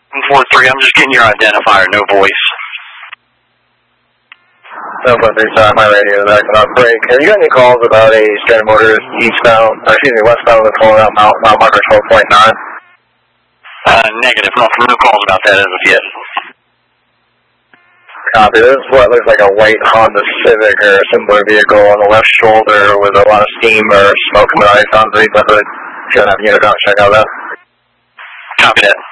4-3, I'm just getting your identifier, no voice. No, but there's my radio is acting up. Break. Have you got any calls about a Stranded Motors eastbound, or excuse me, westbound that's pulling out mile marker 12.9? Negative. No calls about that as of yet. Copy. This is what looks like a white Honda Civic or a similar vehicle on the left shoulder with a lot of steam or smoke coming out of the hood. If you don't have a unit out, check out that. Copy that.